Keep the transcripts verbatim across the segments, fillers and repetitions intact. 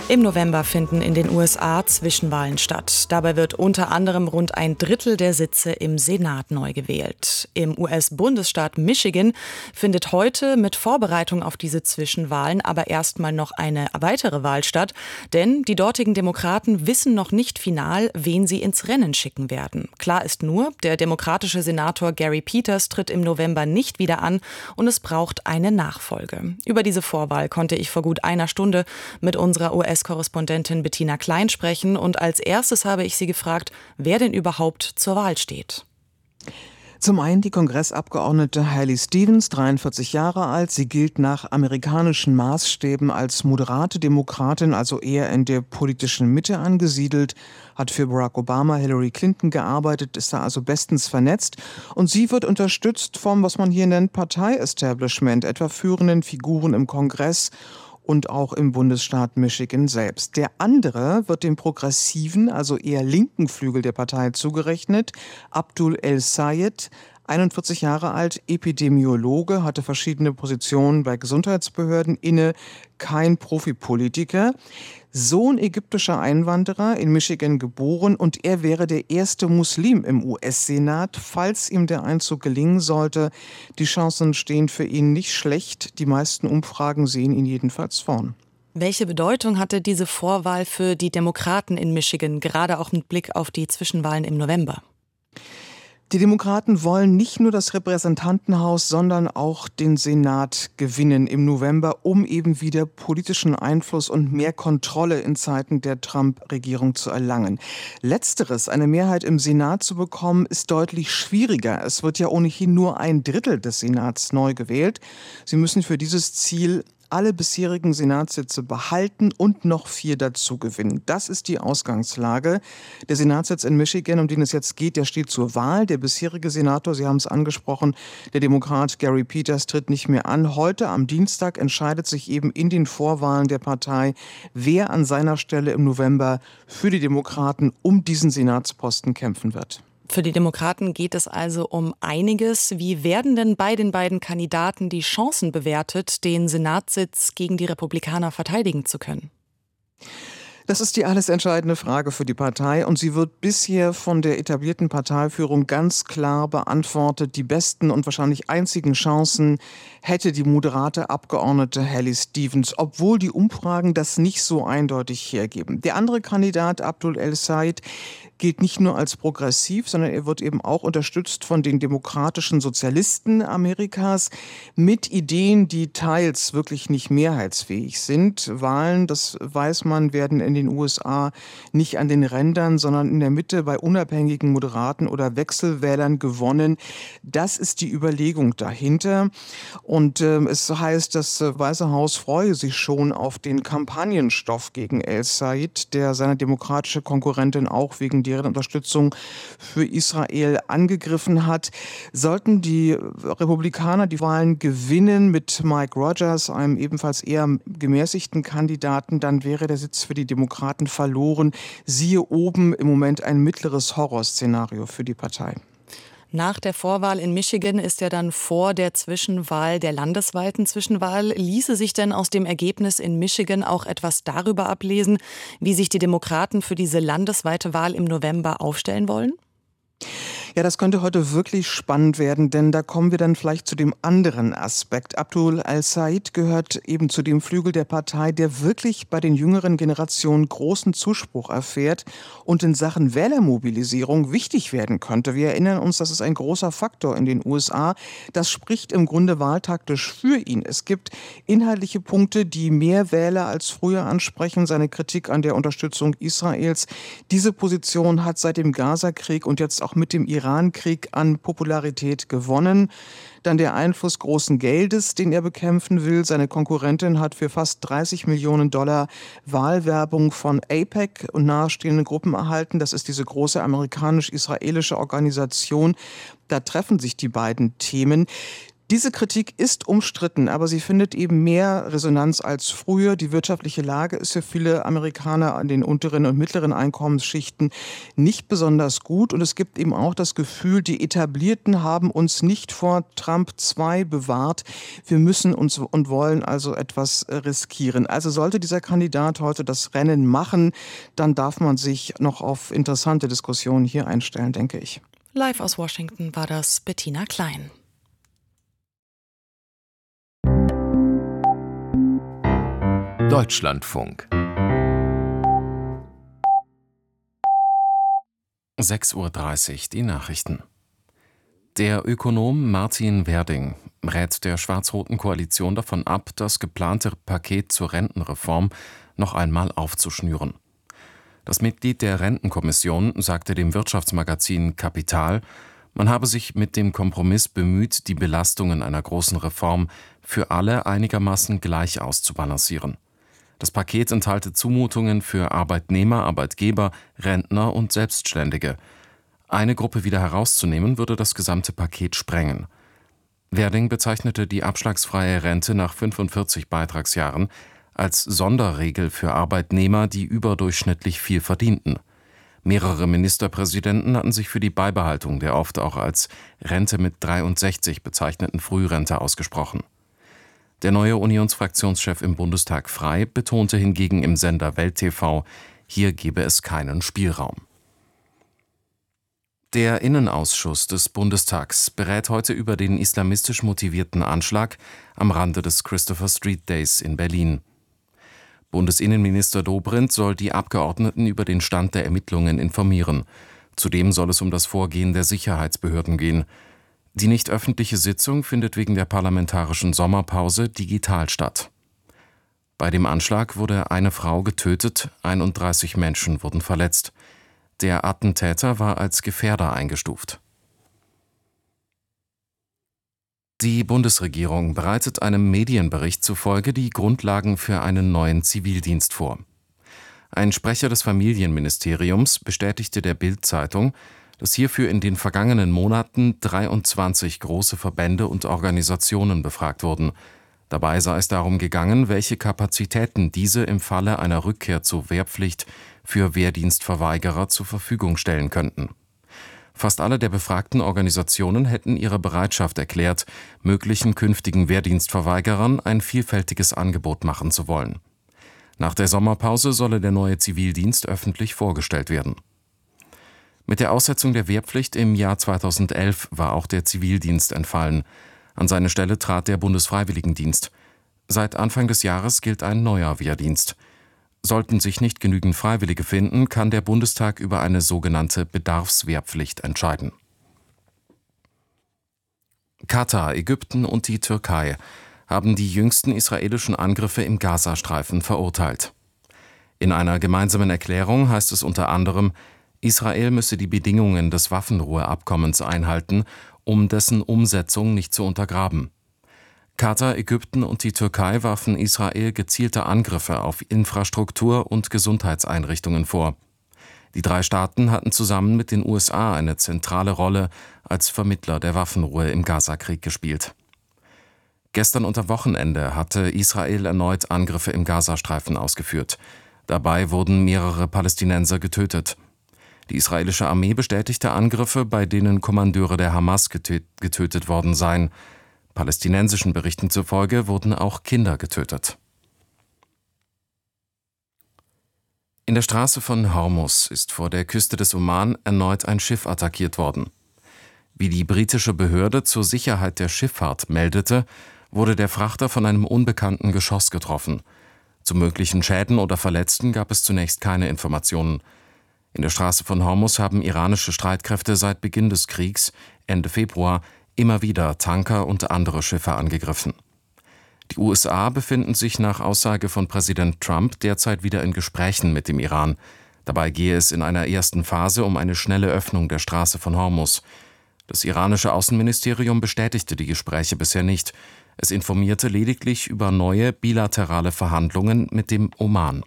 Im November finden in den U S A Zwischenwahlen statt. Dabei wird unter anderem rund ein Drittel der Sitze im Senat neu gewählt. Im U S-Bundesstaat Michigan findet heute mit Vorbereitung auf diese Zwischenwahlen aber erstmal noch eine weitere Wahl statt. Denn die dortigen Demokraten wissen noch nicht final, wen sie ins Rennen schicken werden. Klar ist nur, der demokratische Senator Gary Peters tritt im November nicht wieder an und es braucht eine Nachfolge. Über diese Vorwahl konnte ich vor gut einer Stunde mit unserer U S-Korrespondentin Bettina Klein sprechen und als erstes habe ich sie gefragt, wer denn überhaupt zur Wahl steht. Zum einen die Kongressabgeordnete Haley Stevens, dreiundvierzig Jahre alt. Sie gilt nach amerikanischen Maßstäben als moderate Demokratin, also eher in der politischen Mitte angesiedelt, hat für Barack Obama, Hillary Clinton gearbeitet, ist da also bestens vernetzt. Und sie wird unterstützt vom, was man hier nennt, Partei-Establishment, etwa führenden Figuren im Kongress und auch im Bundesstaat Michigan selbst. Der andere wird dem progressiven, also eher linken Flügel der Partei zugerechnet, Abdul El-Sayed, einundvierzig Jahre alt, Epidemiologe, hatte verschiedene Positionen bei Gesundheitsbehörden inne, kein Profipolitiker. Sohn ägyptischer Einwanderer, in Michigan geboren, und er wäre der erste Muslim im U S-Senat, falls ihm der Einzug gelingen sollte. Die Chancen stehen für ihn nicht schlecht. Die meisten Umfragen sehen ihn jedenfalls vorn. Welche Bedeutung hatte diese Vorwahl für die Demokraten in Michigan, gerade auch mit Blick auf die Zwischenwahlen im November? Die Demokraten wollen nicht nur das Repräsentantenhaus, sondern auch den Senat gewinnen im November, um eben wieder politischen Einfluss und mehr Kontrolle in Zeiten der Trump-Regierung zu erlangen. Letzteres, eine Mehrheit im Senat zu bekommen, ist deutlich schwieriger. Es wird ja ohnehin nur ein Drittel des Senats neu gewählt. Sie müssen für dieses Ziel alle bisherigen Senatssitze behalten und noch vier dazu gewinnen. Das ist die Ausgangslage. Der Senatssitz in Michigan, um den es jetzt geht, der steht zur Wahl. Der bisherige Senator, Sie haben es angesprochen, der Demokrat Gary Peters, tritt nicht mehr an. Heute am Dienstag entscheidet sich eben in den Vorwahlen der Partei, wer an seiner Stelle im November für die Demokraten um diesen Senatsposten kämpfen wird. Für die Demokraten geht es also um einiges. Wie werden denn bei den beiden Kandidaten die Chancen bewertet, den Senatssitz gegen die Republikaner verteidigen zu können? Das ist die alles entscheidende Frage für die Partei und sie wird bisher von der etablierten Parteiführung ganz klar beantwortet. Die besten und wahrscheinlich einzigen Chancen hätte die moderate Abgeordnete Haley Stevens, obwohl die Umfragen das nicht so eindeutig hergeben. Der andere Kandidat, Abdul El-Sayed, gilt nicht nur als progressiv, sondern er wird eben auch unterstützt von den demokratischen Sozialisten Amerikas mit Ideen, die teils wirklich nicht mehrheitsfähig sind. Wahlen, das weiß man, werden in den U S A nicht an den Rändern, sondern in der Mitte bei unabhängigen Moderaten oder Wechselwählern gewonnen. Das ist die Überlegung dahinter. Und äh, es heißt, das äh, Weiße Haus freue sich schon auf den Kampagnenstoff gegen El-Sayed, der seine demokratische Konkurrentin auch wegen deren Unterstützung für Israel angegriffen hat. Sollten die Republikaner die Wahlen gewinnen mit Mike Rogers, einem ebenfalls eher gemäßigten Kandidaten, dann wäre der Sitz für die Demokraten verloren. Siehe oben im Moment ein mittleres Horrorszenario für die Partei. Nach der Vorwahl in Michigan ist ja dann vor der Zwischenwahl, der landesweiten Zwischenwahl. Ließe sich denn aus dem Ergebnis in Michigan auch etwas darüber ablesen, wie sich die Demokraten für diese landesweite Wahl im November aufstellen wollen? Ja, das könnte heute wirklich spannend werden, denn da kommen wir dann vielleicht zu dem anderen Aspekt. Abdul El-Sayed gehört eben zu dem Flügel der Partei, der wirklich bei den jüngeren Generationen großen Zuspruch erfährt und in Sachen Wählermobilisierung wichtig werden könnte. Wir erinnern uns, das ist ein großer Faktor in den U S A. Das spricht im Grunde wahltaktisch für ihn. Es gibt inhaltliche Punkte, die mehr Wähler als früher ansprechen. Seine Kritik an der Unterstützung Israels. Diese Position hat seit dem Gaza-Krieg und jetzt auch mit dem Iran-Krieg an Popularität gewonnen. Dann der Einfluss großen Geldes, den er bekämpfen will. Seine Konkurrentin hat für fast dreißig Millionen Dollar Wahlwerbung von AIPAC und nahestehenden Gruppen erhalten. Das ist diese große amerikanisch-israelische Organisation. Da treffen sich die beiden Themen. Diese Kritik ist umstritten, aber sie findet eben mehr Resonanz als früher. Die wirtschaftliche Lage ist für viele Amerikaner an den unteren und mittleren Einkommensschichten nicht besonders gut. Und es gibt eben auch das Gefühl, die Etablierten haben uns nicht vor Trump zwei bewahrt. Wir müssen uns und wollen also etwas riskieren. Also sollte dieser Kandidat heute das Rennen machen, dann darf man sich noch auf interessante Diskussionen hier einstellen, denke ich. Live aus Washington war das Bettina Klein. Deutschlandfunk. sechs Uhr dreißig, die Nachrichten. Der Ökonom Martin Werding rät der schwarz-roten Koalition davon ab, das geplante Paket zur Rentenreform noch einmal aufzuschnüren. Das Mitglied der Rentenkommission sagte dem Wirtschaftsmagazin Kapital, man habe sich mit dem Kompromiss bemüht, die Belastungen einer großen Reform für alle einigermaßen gleich auszubalancieren. Das Paket enthalte Zumutungen für Arbeitnehmer, Arbeitgeber, Rentner und Selbstständige. Eine Gruppe wieder herauszunehmen, würde das gesamte Paket sprengen. Werding bezeichnete die abschlagsfreie Rente nach fünfundvierzig Beitragsjahren als Sonderregel für Arbeitnehmer, die überdurchschnittlich viel verdienten. Mehrere Ministerpräsidenten hatten sich für die Beibehaltung der oft auch als Rente mit dreiundsechzig bezeichneten Frührente ausgesprochen. Der neue Unionsfraktionschef im Bundestag Frey betonte hingegen im Sender Welt T V, hier gebe es keinen Spielraum. Der Innenausschuss des Bundestags berät heute über den islamistisch motivierten Anschlag am Rande des Christopher Street Days in Berlin. Bundesinnenminister Dobrindt soll die Abgeordneten über den Stand der Ermittlungen informieren. Zudem soll es um das Vorgehen der Sicherheitsbehörden gehen. Die nicht öffentliche Sitzung findet wegen der parlamentarischen Sommerpause digital statt. Bei dem Anschlag wurde eine Frau getötet, einunddreißig Menschen wurden verletzt. Der Attentäter war als Gefährder eingestuft. Die Bundesregierung bereitet einem Medienbericht zufolge die Grundlagen für einen neuen Zivildienst vor. Ein Sprecher des Familienministeriums bestätigte der Bild-Zeitung, dass hierfür in den vergangenen Monaten dreiundzwanzig große Verbände und Organisationen befragt wurden. Dabei sei es darum gegangen, welche Kapazitäten diese im Falle einer Rückkehr zur Wehrpflicht für Wehrdienstverweigerer zur Verfügung stellen könnten. Fast alle der befragten Organisationen hätten ihre Bereitschaft erklärt, möglichen künftigen Wehrdienstverweigerern ein vielfältiges Angebot machen zu wollen. Nach der Sommerpause solle der neue Zivildienst öffentlich vorgestellt werden. Mit der Aussetzung der Wehrpflicht im Jahr zweitausendelf war auch der Zivildienst entfallen. An seine Stelle trat der Bundesfreiwilligendienst. Seit Anfang des Jahres gilt ein neuer Wehrdienst. Sollten sich nicht genügend Freiwillige finden, kann der Bundestag über eine sogenannte Bedarfswehrpflicht entscheiden. Katar, Ägypten und die Türkei haben die jüngsten israelischen Angriffe im Gazastreifen verurteilt. In einer gemeinsamen Erklärung heißt es unter anderem, Israel müsse die Bedingungen des Waffenruheabkommens einhalten, um dessen Umsetzung nicht zu untergraben. Katar, Ägypten und die Türkei warfen Israel gezielte Angriffe auf Infrastruktur und Gesundheitseinrichtungen vor. Die drei Staaten hatten zusammen mit den U S A eine zentrale Rolle als Vermittler der Waffenruhe im Gazakrieg gespielt. Gestern und am Wochenende hatte Israel erneut Angriffe im Gazastreifen ausgeführt. Dabei wurden mehrere Palästinenser getötet. Die israelische Armee bestätigte Angriffe, bei denen Kommandeure der Hamas getö- getötet worden seien. Palästinensischen Berichten zufolge wurden auch Kinder getötet. In der Straße von Hormuz ist vor der Küste des Oman erneut ein Schiff attackiert worden. Wie die britische Behörde zur Sicherheit der Schifffahrt meldete, wurde der Frachter von einem unbekannten Geschoss getroffen. Zu möglichen Schäden oder Verletzten gab es zunächst keine Informationen. In der Straße von Hormuz haben iranische Streitkräfte seit Beginn des Kriegs, Ende Februar, immer wieder Tanker und andere Schiffe angegriffen. Die U S A befinden sich nach Aussage von Präsident Trump derzeit wieder in Gesprächen mit dem Iran. Dabei gehe es in einer ersten Phase um eine schnelle Öffnung der Straße von Hormuz. Das iranische Außenministerium bestätigte die Gespräche bisher nicht. Es informierte lediglich über neue bilaterale Verhandlungen mit dem Oman.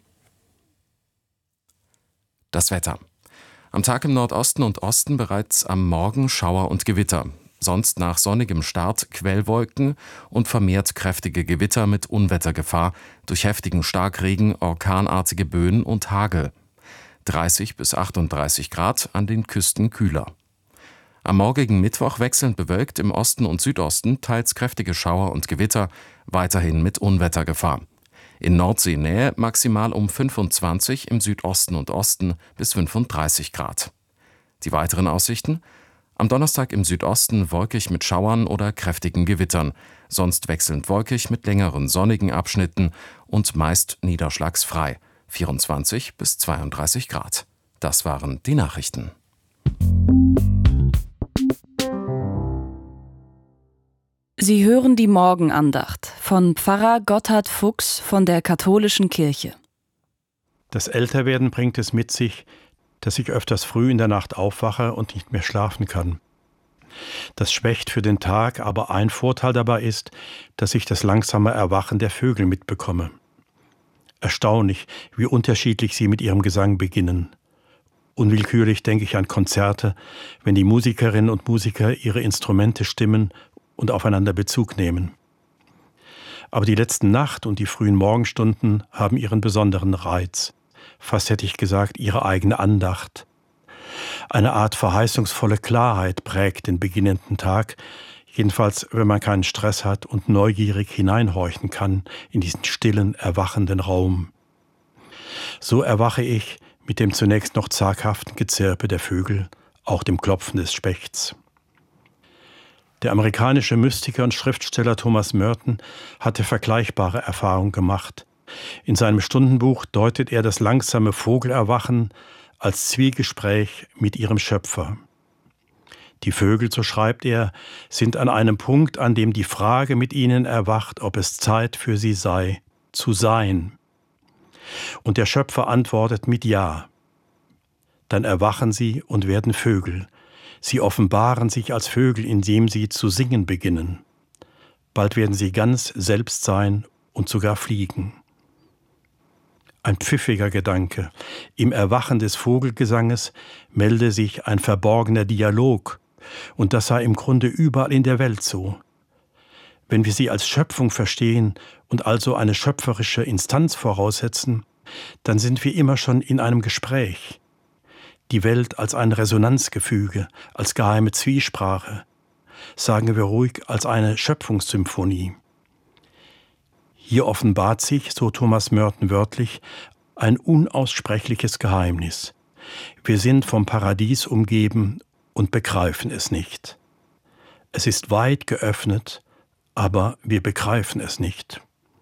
Das Wetter. Am Tag im Nordosten und Osten bereits am Morgen Schauer und Gewitter. Sonst nach sonnigem Start Quellwolken und vermehrt kräftige Gewitter mit Unwettergefahr durch heftigen Starkregen, orkanartige Böen und Hagel. dreißig bis achtunddreißig Grad, an den Küsten kühler. Am morgigen Mittwoch wechselnd bewölkt, im Osten und Südosten teils kräftige Schauer und Gewitter, weiterhin mit Unwettergefahr. In Nordseenähe maximal um fünfundzwanzig, im Südosten und Osten bis fünfunddreißig Grad. Die weiteren Aussichten? Am Donnerstag im Südosten wolkig mit Schauern oder kräftigen Gewittern, sonst wechselnd wolkig mit längeren sonnigen Abschnitten und meist niederschlagsfrei, vierundzwanzig bis zweiunddreißig Grad. Das waren die Nachrichten. Sie hören die Morgenandacht von Pfarrer Gotthard Fuchs von der Katholischen Kirche. Das Älterwerden bringt es mit sich, dass ich öfters früh in der Nacht aufwache und nicht mehr schlafen kann. Das schwächt für den Tag, aber ein Vorteil dabei ist, dass ich das langsame Erwachen der Vögel mitbekomme. Erstaunlich, wie unterschiedlich sie mit ihrem Gesang beginnen. Unwillkürlich denke ich an Konzerte, wenn die Musikerinnen und Musiker ihre Instrumente stimmen und aufeinander Bezug nehmen. Aber die letzte Nacht und die frühen Morgenstunden haben ihren besonderen Reiz. Fast hätte ich gesagt, ihre eigene Andacht. Eine Art verheißungsvolle Klarheit prägt den beginnenden Tag, jedenfalls wenn man keinen Stress hat und neugierig hineinhorchen kann in diesen stillen, erwachenden Raum. So erwache ich mit dem zunächst noch zaghaften Gezirpe der Vögel, auch dem Klopfen des Spechts. Der amerikanische Mystiker und Schriftsteller Thomas Merton hatte vergleichbare Erfahrungen gemacht. In seinem Stundenbuch deutet er das langsame Vogelerwachen als Zwiegespräch mit ihrem Schöpfer. Die Vögel, so schreibt er, sind an einem Punkt, an dem die Frage mit ihnen erwacht, ob es Zeit für sie sei, zu sein. Und der Schöpfer antwortet mit Ja. Dann erwachen sie und werden Vögel. Sie offenbaren sich als Vögel, indem sie zu singen beginnen. Bald werden sie ganz selbst sein und sogar fliegen. Ein pfiffiger Gedanke. Im Erwachen des Vogelgesanges melde sich ein verborgener Dialog, und das sei im Grunde überall in der Welt so. Wenn wir sie als Schöpfung verstehen und also eine schöpferische Instanz voraussetzen, dann sind wir immer schon in einem Gespräch. Die Welt als ein Resonanzgefüge, als geheime Zwiesprache, sagen wir ruhig als eine Schöpfungssymphonie. Hier offenbart sich, so Thomas Merton wörtlich, ein unaussprechliches Geheimnis. Wir sind vom Paradies umgeben und begreifen es nicht. Es ist weit geöffnet, aber wir begreifen es nicht.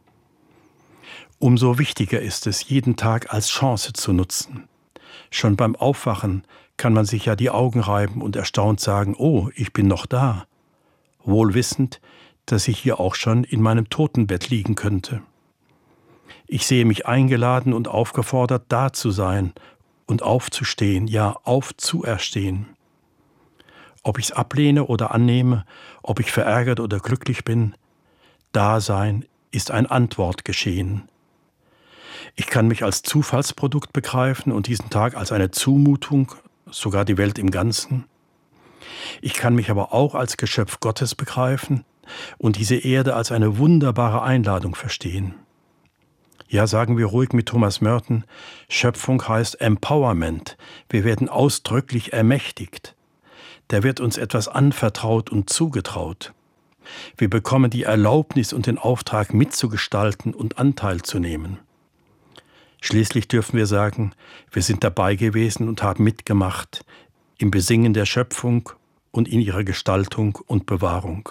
Umso wichtiger ist es, jeden Tag als Chance zu nutzen. Schon beim Aufwachen kann man sich ja die Augen reiben und erstaunt sagen, oh, ich bin noch da, wohl wissend, dass ich hier auch schon in meinem Totenbett liegen könnte. Ich sehe mich eingeladen und aufgefordert, da zu sein und aufzustehen, ja, aufzuerstehen. Ob ich es ablehne oder annehme, ob ich verärgert oder glücklich bin, Dasein ist ein Antwortgeschehen. Ich kann mich als Zufallsprodukt begreifen und diesen Tag als eine Zumutung, sogar die Welt im Ganzen. Ich kann mich aber auch als Geschöpf Gottes begreifen und diese Erde als eine wunderbare Einladung verstehen. Ja, sagen wir ruhig mit Thomas Merton, Schöpfung heißt Empowerment. Wir werden ausdrücklich ermächtigt. Da wird uns etwas anvertraut und zugetraut. Wir bekommen die Erlaubnis und den Auftrag mitzugestalten und Anteil zu nehmen. Schließlich dürfen wir sagen, wir sind dabei gewesen und haben mitgemacht im Besingen der Schöpfung und in ihrer Gestaltung und Bewahrung.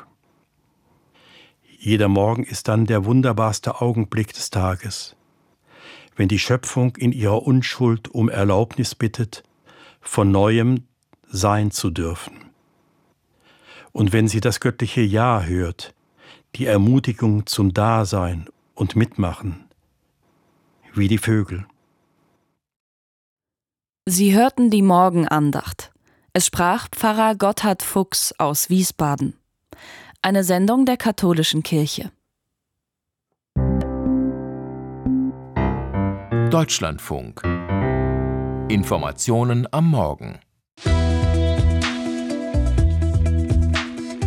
Jeder Morgen ist dann der wunderbarste Augenblick des Tages, wenn die Schöpfung in ihrer Unschuld um Erlaubnis bittet, von Neuem sein zu dürfen. Und wenn sie das göttliche Ja hört, die Ermutigung zum Dasein und Mitmachen, wie die Vögel. Sie hörten die Morgenandacht. Es sprach Pfarrer Gotthard Fuchs aus Wiesbaden. Eine Sendung der Katholischen Kirche. Deutschlandfunk. Informationen am Morgen.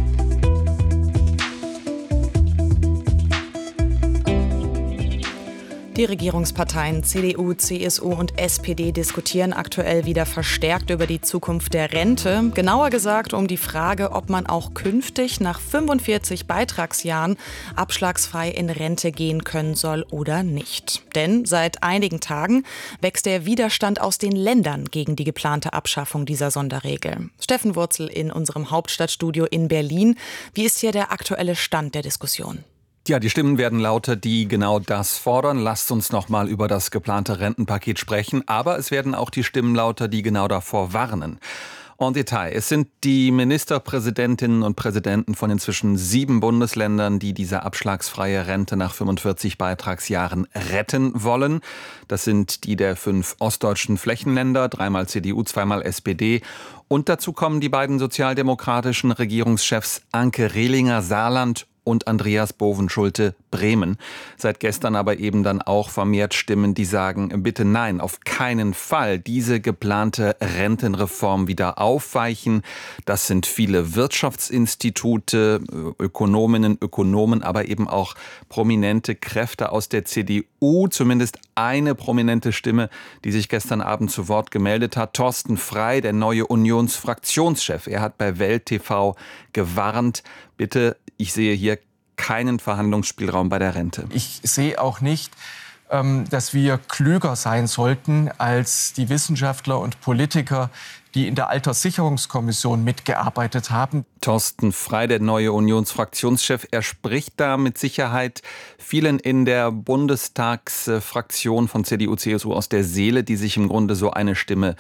Die Regierungsparteien C D U, C S U und S P D diskutieren aktuell wieder verstärkt über die Zukunft der Rente. Genauer gesagt um die Frage, ob man auch künftig nach fünfundvierzig Beitragsjahren abschlagsfrei in Rente gehen können soll oder nicht. Denn seit einigen Tagen wächst der Widerstand aus den Ländern gegen die geplante Abschaffung dieser Sonderregel. Steffen Wurzel in unserem Hauptstadtstudio in Berlin. Wie ist hier der aktuelle Stand der Diskussion? Ja, die Stimmen werden lauter, die genau das fordern. Lasst uns noch mal über das geplante Rentenpaket sprechen. Aber es werden auch die Stimmen lauter, die genau davor warnen. En Detail. Es sind die Ministerpräsidentinnen und Präsidenten von inzwischen sieben Bundesländern, die diese abschlagsfreie Rente nach fünfundvierzig Beitragsjahren retten wollen. Das sind die der fünf ostdeutschen Flächenländer, dreimal C D U, zweimal S P D. Und dazu kommen die beiden sozialdemokratischen Regierungschefs Anke Rehlinger, Saarland, und Andreas Bovenschulte, Bremen. Seit gestern aber eben dann auch vermehrt Stimmen, die sagen, bitte nein, auf keinen Fall diese geplante Rentenreform wieder aufweichen. Das sind viele Wirtschaftsinstitute, Ökonominnen, Ökonomen, aber eben auch prominente Kräfte aus der C D U. Zumindest eine prominente Stimme, die sich gestern Abend zu Wort gemeldet hat. Thorsten Frey, der neue Unionsfraktionschef. Er hat bei Welt T V gewarnt, bitte, ich sehe hier keinen Verhandlungsspielraum bei der Rente. Ich sehe auch nicht, dass wir klüger sein sollten als die Wissenschaftler und Politiker, die in der Alterssicherungskommission mitgearbeitet haben. Thorsten Frey, der neue Unionsfraktionschef, er spricht da mit Sicherheit vielen in der Bundestagsfraktion von C D U, C S U aus der Seele, die sich im Grunde so eine Stimme,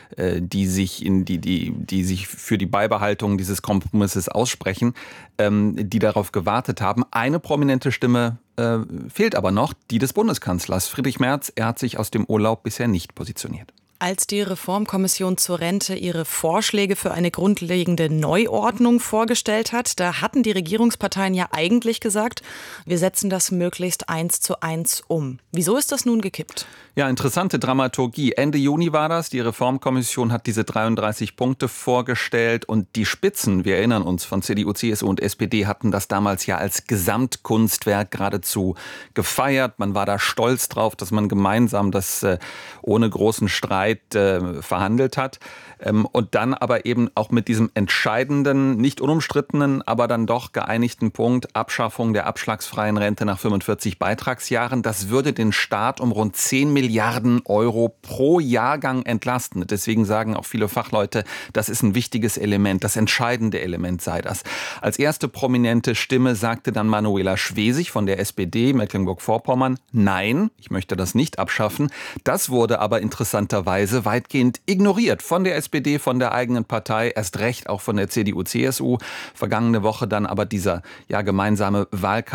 die sich in die die die sich für die Beibehaltung dieses Kompromisses aussprechen, die darauf gewartet haben. Eine prominente Stimme äh, fehlt aber noch, die des Bundeskanzlers Friedrich Merz. Er hat sich aus dem Urlaub bisher nicht positioniert. Als die Reformkommission zur Rente ihre Vorschläge für eine grundlegende Neuordnung vorgestellt hat, da hatten die Regierungsparteien ja eigentlich gesagt, wir setzen das möglichst eins zu eins um. Wieso ist das nun gekippt? Ja, interessante Dramaturgie. Ende Juni war das. Die Reformkommission hat diese dreiunddreißig Punkte vorgestellt und die Spitzen, wir erinnern uns, von C D U, C S U und S P D hatten das damals ja als Gesamtkunstwerk geradezu gefeiert. Man war da stolz drauf, dass man gemeinsam das äh, ohne großen Streit verhandelt hat und dann aber eben auch mit diesem entscheidenden, nicht unumstrittenen, aber dann doch geeinigten Punkt Abschaffung der abschlagsfreien Rente nach fünfundvierzig Beitragsjahren. Das würde den Staat um rund zehn Milliarden Euro pro Jahrgang entlasten. Deswegen sagen auch viele Fachleute, das ist ein wichtiges Element, das entscheidende Element sei das. Als erste prominente Stimme sagte dann Manuela Schwesig von der S P D Mecklenburg-Vorpommern, nein, ich möchte das nicht abschaffen. Das wurde aber interessanterweise weitgehend ignoriert von der S P D, von der eigenen Partei, erst recht auch von der C D U, C S U. Vergangene Woche dann aber dieser ja, gemeinsame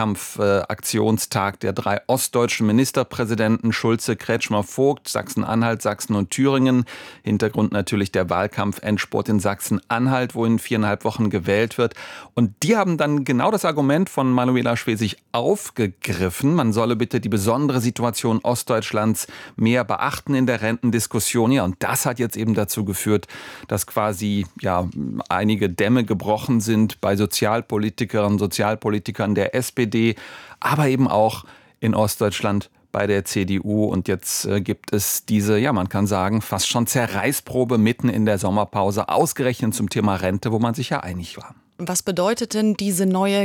Wahlkampfaktionstag äh, der drei ostdeutschen Ministerpräsidenten Schulze, Kretschmer, Vogt, Sachsen-Anhalt, Sachsen und Thüringen. Hintergrund natürlich der Wahlkampf-Endspurt in Sachsen-Anhalt, wo in viereinhalb Wochen gewählt wird. Und die haben dann genau das Argument von Manuela Schwesig aufgegriffen. Man solle bitte die besondere Situation Ostdeutschlands mehr beachten in der Rentendiskussion. Ja, und das hat jetzt eben dazu geführt, dass quasi ja einige Dämme gebrochen sind bei Sozialpolitikerinnen, Sozialpolitikern der S P D, aber eben auch in Ostdeutschland bei der C D U. Und jetzt äh, gibt es diese, ja, man kann sagen, fast schon Zerreißprobe mitten in der Sommerpause, ausgerechnet zum Thema Rente, wo man sich ja einig war. Was bedeutet denn diese neue